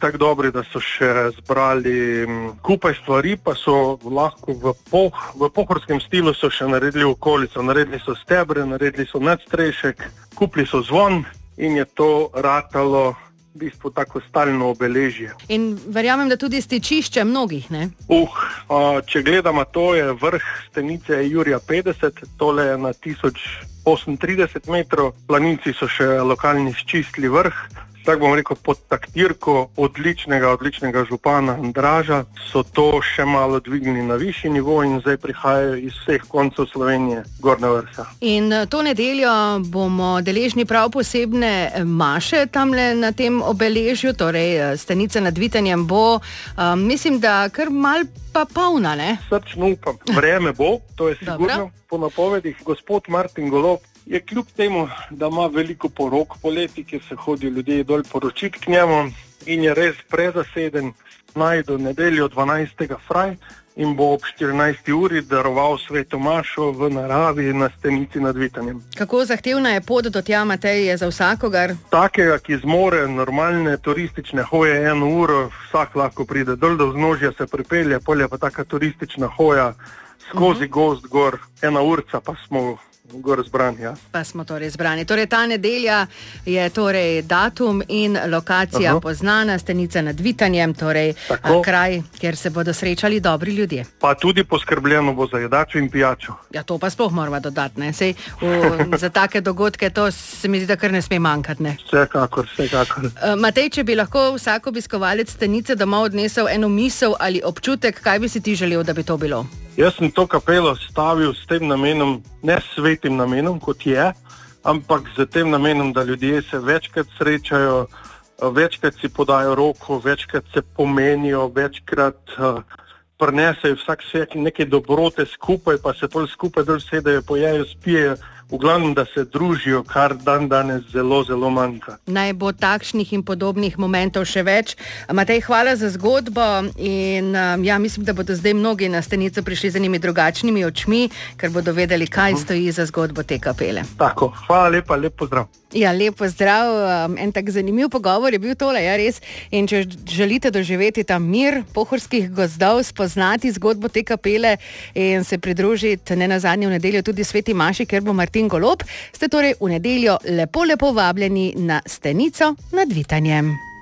tako dobri, da so še zbrali kupaj stvari, pa so lahko v pohorskem stilu so še naredili okolico. Naredili so stebre, naredili so nadstrešek, kupili so zvon in je to ratalo v bistvu tako stalno obeležje. In verjamem, da tudi stičišče mnogih, ne? Če gledamo, to je vrh stenice Jurija 50, tole je na 1038 metrov, planinci so še lokalni sčistili vrh. Tako bom rekel, pod taktirko odličnega župana Andraža so to še malo dvignili na višji nivo in zdaj prihajajo iz vseh koncev Slovenije gornja vrha. In to nedeljo bomo deležni prav posebne maše tamle na tem obeležju, torej Stenica nad Vitanjem bo, mislim, da kar mal pa polna, ne? Srčno upam. Vreme bo, to je sigurno. Po napovedih, gospod Martin Golob je kljub temu, da ima veliko porok poleti, ki se hodijo ljudje dol poročiti k njemu in je res prezaseden, najdu nedeljo 12. fraj in bo ob 14. uri daroval sveto mašo v naravi na Stenici nad Vitanjem. Kako zahtevna je pot do tja, Matej, je za vsakogar? Takega, ki zmore normalne turistične hoje 1 uro, vsak lahko pride dol do vznožja, se pripelje, polje pa taka turistična hoja skozi gozd gor, 1 urca pa smo gor zbrani, ja. Pa smo torej zbrani. Torej ta nedelja je torej datum in lokacija poznana, Stenica nad Vitanjem, torej kraj, kjer se bodo srečali dobri ljudje. Pa tudi poskrbljeno bo za jedačo in pijačo. Ja, to pa sploh moramo dodati, ne? Sej, za take dogodke to se mi zdi, da kar ne sme manjkati, ne? Vsekakor. Matej, če bi lahko vsak obiskovalec Stenice domov odnesel eno misel ali občutek, kaj bi si ti želel, da bi to bilo? Jaz sem to kapelo stavil s tem namenom, ne svetim namenom, kot je, ampak z tem namenom, da ljudje se večkrat srečajo, večkrat si podajo roko, večkrat se pomenijo, večkrat prinesejo vsak svet neke dobrote skupaj, pa se pol skupaj dol sedajo, pojejo, spijejo, v glavnem, da se družijo, kar danes zelo manjka. Naj bo takšnih in podobnih momentov še več. Matej, hvala za zgodbo in ja, mislim, da bodo zdaj mnogi na Stenico prišli z enimi drugačnimi očmi, ker bodo vedeli, kaj stoji za zgodbo te kapele. Tako, hvala lepa, lep pozdrav. Ja, lep pozdrav. En tak zanimiv pogovor je bil tole, ja res. In če želite doživeti ta mir pohorskih gozdov, spoznati zgodbo te kapele in se pridružiti nenazadnje v nedeljo tudi sveti maši, ker bo Martin Golob, ste torej v nedeljo lepo vabljeni na Stenico nad Vitanjem.